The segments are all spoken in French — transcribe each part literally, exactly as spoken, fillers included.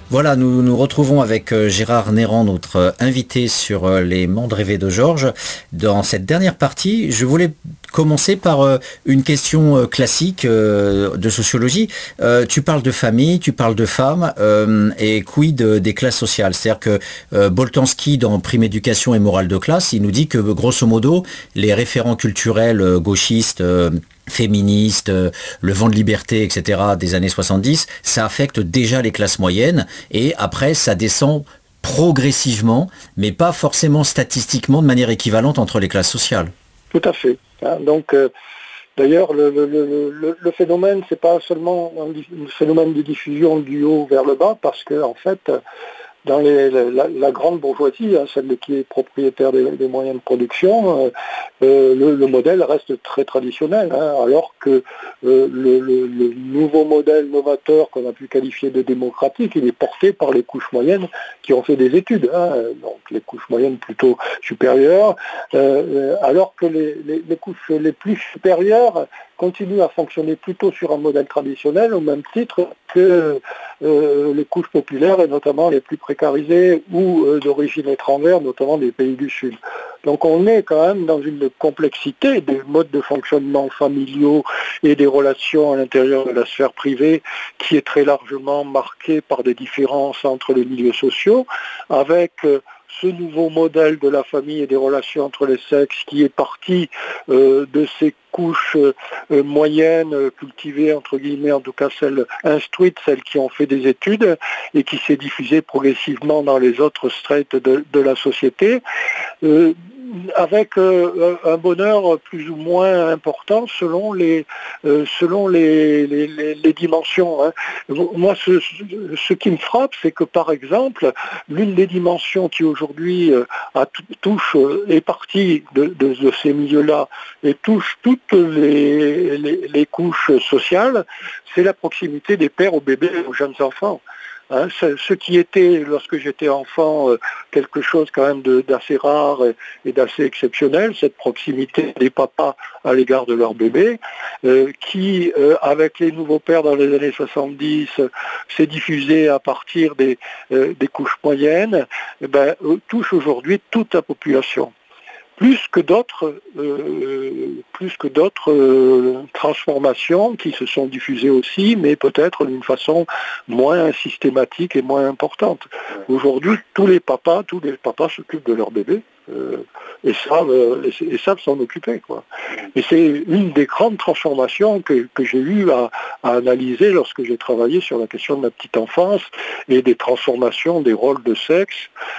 Voilà, nous nous retrouvons avec euh, Gérard Néran, notre euh, invité sur euh, les mondes rêvés de Georges. Dans cette dernière partie, je voulais commencer par euh, une question euh, classique euh, de sociologie. Euh, tu parles de famille, tu parles de femmes, euh, et quid euh, des classes sociales. C'est-à-dire que euh, Boltanski, dans Prime éducation et morale de classe, il nous dit que grosso modo, les référents culturels euh, gauchistes, euh, féministes, euh, le vent de liberté, et cetera des années soixante-dix, ça affecte déjà les classes moyennes et après ça descend progressivement, mais pas forcément statistiquement de manière équivalente entre les classes sociales. Tout à fait. Hein, donc, euh, d'ailleurs, le, le, le, le phénomène, c'est pas seulement un, un phénomène de diffusion du haut vers le bas, parce que en fait, dans les, la, la grande bourgeoisie, hein, celle qui est propriétaire des, des moyens de production, euh, euh, le, le modèle reste très traditionnel, hein, alors que euh, le, le, le nouveau modèle novateur qu'on a pu qualifier de démocratique, il est porté par les couches moyennes qui ont fait des études, hein, donc les couches moyennes plutôt supérieures, euh, alors que les, les, les couches les plus supérieures continuent à fonctionner plutôt sur un modèle traditionnel au même titre que euh, les couches populaires et notamment les plus précarisées ou euh, d'origine étrangère, notamment des pays du Sud. Donc on est quand même dans une complexité des modes de fonctionnement familiaux et des relations à l'intérieur de la sphère privée qui est très largement marquée par des différences entre les milieux sociaux, avec euh, ce nouveau modèle de la famille et des relations entre les sexes qui est parti euh, de ces couches euh, moyennes, euh, cultivées, entre guillemets, en tout cas celles instruites, celles qui ont fait des études, et qui s'est diffusée progressivement dans les autres strates de, de la société, euh, avec euh, un bonheur plus ou moins important selon les, euh, selon les, les, les, les dimensions. Hein. Moi, ce, ce qui me frappe, c'est que, par exemple, l'une des dimensions qui aujourd'hui euh, a, touche, euh, est partie de, de, de ces milieux-là et touche toutes les, les, les couches sociales, c'est la proximité des pères aux bébés et aux jeunes enfants. Hein, ce, ce qui était, lorsque j'étais enfant, euh, quelque chose quand même de, d'assez rare et, et d'assez exceptionnel, cette proximité des papas à l'égard de leurs bébés, euh, qui, euh, avec les nouveaux pères dans les années soixante-dix, euh, s'est diffusée à partir des, euh, des couches moyennes, eh ben, euh, touche aujourd'hui toute la population. Plus que d'autres, euh, plus que d'autres euh, transformations qui se sont diffusées aussi, mais peut-être d'une façon moins systématique et moins importante. Aujourd'hui, tous les papas, tous les papas s'occupent de leurs bébés euh, et savent, euh, et, et savent s'en occuper, quoi. Et c'est une des grandes transformations que, que j'ai eu à, à analyser lorsque j'ai travaillé sur la question de la petite enfance et des transformations des rôles de sexe,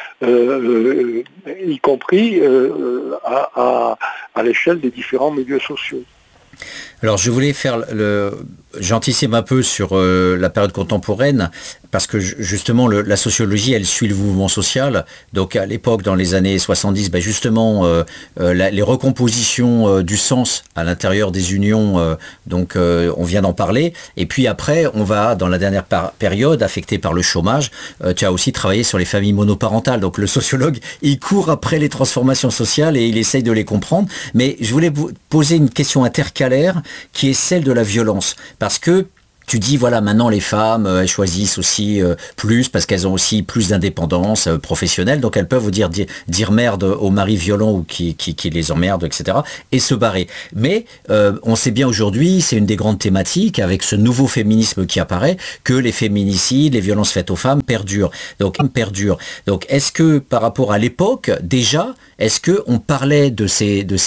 euh, euh, y compris euh, à, à, à l'échelle des différents milieux sociaux. Alors je voulais faire le... J'anticipe un peu sur euh, la période contemporaine, parce que justement le, la sociologie, elle suit le mouvement social. Donc à l'époque, dans les années soixante-dix, ben justement euh, euh, la, les recompositions euh, du sens à l'intérieur des unions, euh, donc euh, on vient d'en parler. Et puis après, on va, dans la dernière par- période, affectée par le chômage, euh, tu as aussi travaillé sur les familles monoparentales. Donc le sociologue, il court après les transformations sociales et il essaye de les comprendre. Mais je voulais vous poser une question intercalaire qui est celle de la violence. Parce que tu dis, voilà, maintenant les femmes, euh, elles choisissent aussi euh, plus, parce qu'elles ont aussi plus d'indépendance euh, professionnelle, donc elles peuvent vous dire, dire, dire merde aux maris violents ou qui, qui, qui les emmerdent, et cetera, et se barrer. Mais euh, on sait bien aujourd'hui, c'est une des grandes thématiques, avec ce nouveau féminisme qui apparaît, que les féminicides, les violences faites aux femmes perdurent. Donc, perdurent. Donc est-ce que par rapport à l'époque, déjà, est-ce qu'on parlait de ces, de ces